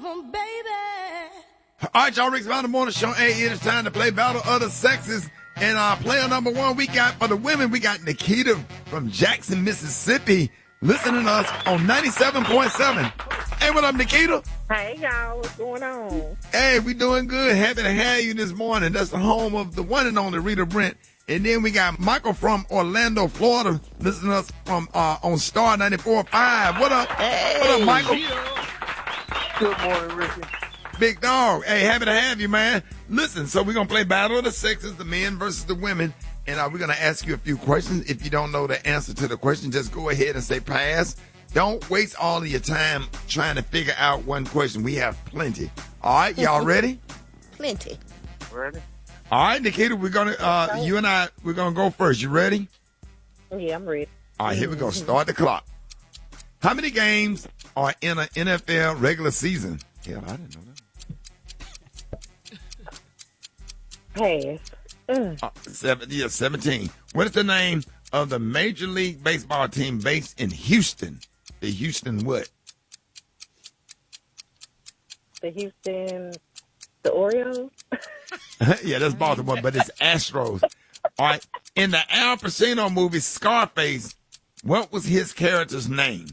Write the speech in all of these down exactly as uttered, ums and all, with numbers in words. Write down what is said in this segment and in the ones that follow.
them, baby. All right, y'all, Rick's Mountain Morning Show. Hey, it is time to play Battle of the Sexes. And uh, player number one we got for the women, we got Nikita from Jackson, Mississippi, listening to us on ninety-seven point seven. Hey, what up, Nikita? Hey, y'all. What's going on? Hey, we doing good. Happy to have you this morning. That's the home of the one and only Rita Brent. And then we got Michael from Orlando, Florida, listening to us from uh, on Star ninety-four point five. What up? Hey. What up, Michael? Good morning, Ricky. Big dog. Hey, happy to have you, man. Listen, so we're going to play Battle of the Sexes, the men versus the women. And uh, we're going to ask you a few questions. If you don't know the answer to the question, just go ahead and say pass. Don't waste all of your time trying to figure out one question. We have plenty. All right, y'all ready? Plenty. Ready? All right, Nikita, we're going to, uh, you and I, we're going to go first. You ready? Yeah, I'm ready. All right, here we go. Start the clock. How many games are in an N F L regular season? Hell, I didn't know that. Pass. Mm. Uh, seven, yeah, seventeen. What is the name of the Major League Baseball team based in Houston? The Houston what? The Houston, the Orioles. Yeah, that's Baltimore, but it's Astros. All right. In the Al Pacino movie Scarface, what was his character's name?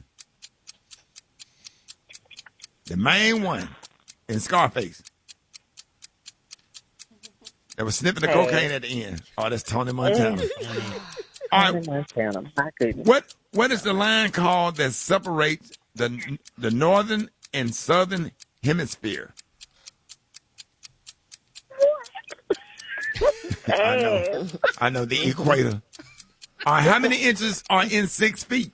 The main one in Scarface. That was sniffing the Hey. cocaine at the end. Oh, that's Tony Montana. All right. Montana. My goodness. What what is the line called that separates the the northern and southern hemisphere? I know. I know the equator. All right, how many inches are in six feet?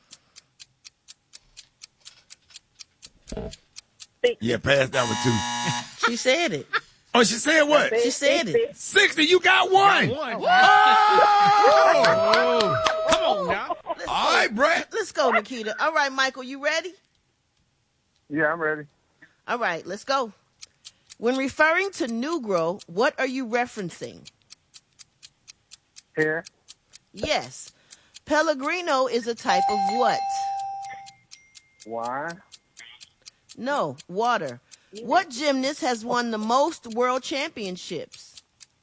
Six. Yeah, pass that one too. She said it. Oh, she said what? She said it. sixty. You got one. One. Oh! Come on now. Let's All go. right, Brett. Let's go, Nikita. All right, Michael, you ready? Yeah, I'm ready. All right, let's go. When referring to Negro, what are you referencing? Here. Yes. Pellegrino is a type of what? Why? No, water. What gymnast has won the most world championships?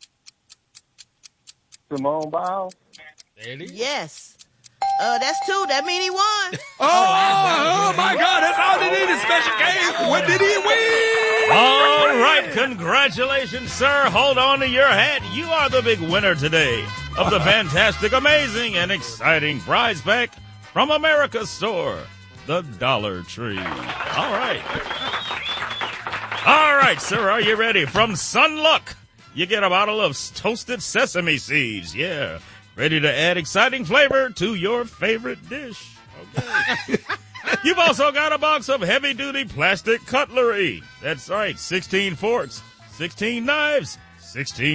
Simone Biles. There it is. Yes. Uh, that's two. That mean he won. Oh, oh, my God. That's all they needed. Special game. What did he win? All right, congratulations, sir. Hold on to your hat. You are the big winner today of the fantastic, amazing, and exciting prize pack from America's store, the Dollar Tree. All right. All right, sir, are you ready? From Sunluck, you get a bottle of toasted sesame seeds. Yeah, ready to add exciting flavor to your favorite dish. Okay. You've also got a box of heavy-duty plastic cutlery. That's right, sixteen forks, sixteen knives, sixteen